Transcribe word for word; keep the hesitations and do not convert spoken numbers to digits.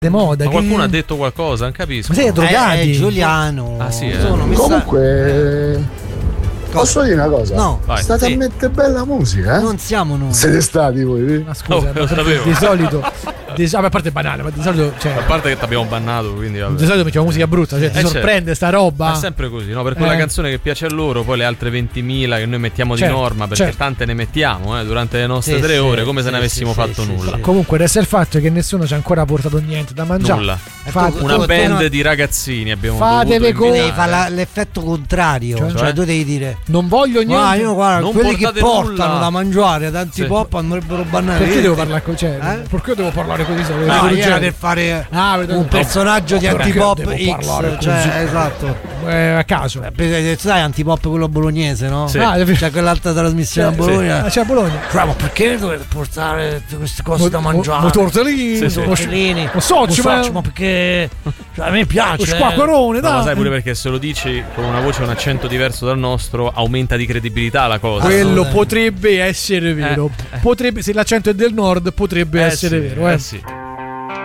di moda. Ma che... qualcuno ha detto qualcosa, non capisco. Ma sei drogati? Eh, Giuliano. Ah, sì, eh. Sono Comunque, messa... posso dire una cosa? No. Vai. State Sì. a mettere bella musica, eh? Non siamo noi. Siete stati voi? Ma scusa, Oh, ma lo sapevo. di solito, di, a parte è banale, ma di solito, cioè, A parte che ti abbiamo bannato, quindi vabbè. di solito mettiamo musica brutta, cioè ti Eh, sorprende sta roba. È sempre così, no? Per quella Eh. canzone che piace a loro, poi le altre ventimila che noi mettiamo Certo, di norma, perché certo. tante ne mettiamo eh, durante le nostre Sì, tre sì, ore, come sì, se ne avessimo sì, fatto sì, nulla. sì. Comunque resta il fatto che nessuno ci ha ancora portato niente da mangiare. Nulla. Fate, tu- Una tu- band tu- di ragazzini abbiamo Fatevi dovuto con- Devi invitare. fare la- l'effetto contrario. Cioè? Cioè, tu devi dire: non voglio niente. ma io guarda, Non quelli che portate portano nulla. da mangiare ad antipop andrebbero bannati. Perché devo parlare così? Cioè, Eh? perché devo parlare così? Se No, del era genere? per fare Ah, vedo- un personaggio di Perché antipop devo X. parlare Cioè, così? esatto. Eh, a caso. Eh, perché, sai, antipop quello bolognese, no? Sì. Ah, C'è quell'altra trasmissione a Bologna. Ah, c'è a Bologna. Cioè, ma perché dovete portare queste cose da mangiare? Mo tortellini, Sì, sì. mo- Tortellini. mo socio, Mo ma- socio, ma perché cioè, a me piace. lo squacquerone, No, ma dai. sai pure perché se lo dici con una voce e un accento diverso dal nostro aumenta di credibilità la cosa. Quello Assolutamente. potrebbe essere vero. Eh, eh. Potrebbe, se l'accento è del nord, potrebbe Eh essere sì, vero. Eh. eh sì.